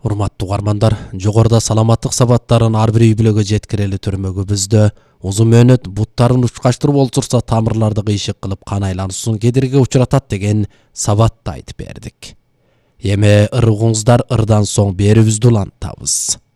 Урматтуу угармандар, жогоруда саламаттык сабаттарын ар бир үй бүлөгө жеткирели төрмөгүбүздө узун мөөнөт буттарын учкачтырып олтурса тамырларды кыйшык кылып кан айлануусун кедерге учуратат деген сабатты айтып бердик. Эми ыр угуңуздар, ырдан соң берүүбүздү улантабыз.